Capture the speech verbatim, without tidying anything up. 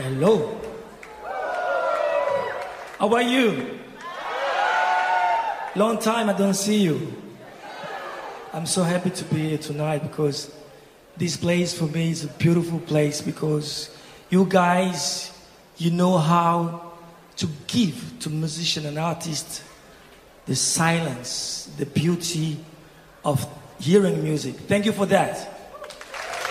Hello. How are you? Long time I don't see you. I'm so happy to be here tonight because this place for me is a beautiful place because you guys, you know how to give to musician and artist the silence, the beauty of hearing music. Thank you for that.